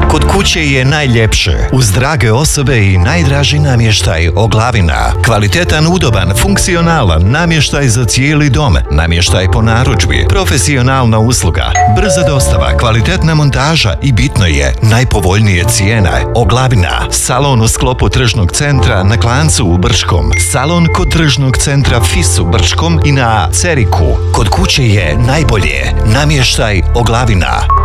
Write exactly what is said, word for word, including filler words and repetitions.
Kod kuće je najljepše, uz drage osobe i najdraži namještaj Oglavina. Kvalitetan, udoban, funkcionalan namještaj za cijeli dom, namještaj po narudžbi, profesionalna usluga, brza dostava, kvalitetna montaža i bitno je, najpovoljnije cijene. Oglavina, salon u sklopu tržnog centra na Klancu u Brčkom, salon kod tržnog centra Fis u Brčkom i na Ceriku. Kod kuće je najbolje, namještaj Oglavina.